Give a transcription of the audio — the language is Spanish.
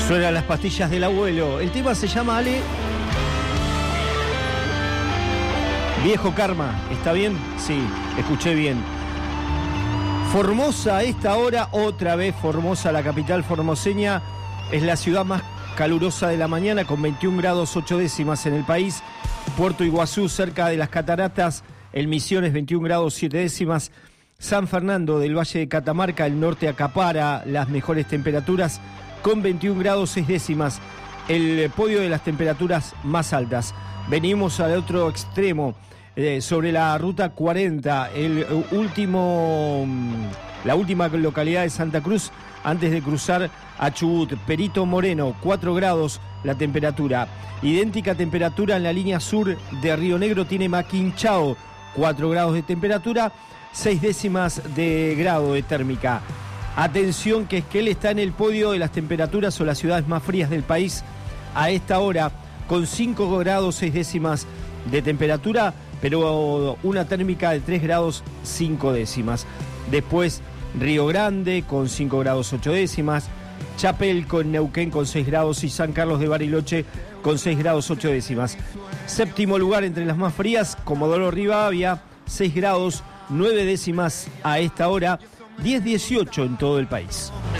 Suenan las pastillas del abuelo. El tema se llama, Ale, Viejo Karma. ¿Está bien? Sí, escuché bien. Formosa a esta hora, otra vez Formosa, la capital formoseña, es la ciudad más calurosa de la mañana con 21 grados 8 décimas en el país. Puerto Iguazú, cerca de las cataratas, el Misiones 21 grados 7 décimas. San Fernando del Valle de Catamarca, el norte acapara las mejores temperaturas con 21 grados 6 décimas. El podio de las temperaturas más altas. Venimos al otro extremo, sobre la ruta 40, la última localidad de Santa Cruz, antes de cruzar a Chubut. Perito Moreno, 4 grados la temperatura. Idéntica temperatura en la línea sur de Río Negro tiene Maquinchao, 4 grados de temperatura, 6 décimas de grado de térmica. Atención, que Esquel está en el podio de las temperaturas o las ciudades más frías del país a esta hora, con 5 grados 6 décimas de temperatura, pero una térmica de 3 grados 5 décimas. Después Río Grande con 5 grados 8 décimas, Chapelco en Neuquén con 6 grados y San Carlos de Bariloche con 6 grados 8 décimas. Séptimo lugar entre las más frías, Comodoro Rivadavia, 6 grados 9 décimas a esta hora, 10-18 en todo el país.